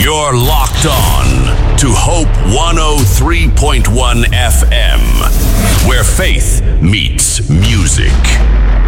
You're locked on to Hope 103.1 FM, where faith meets music.